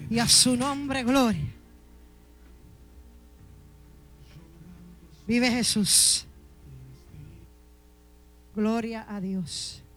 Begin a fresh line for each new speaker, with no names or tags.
Y a su nombre, gloria. Vive Jesús. Gloria a Dios.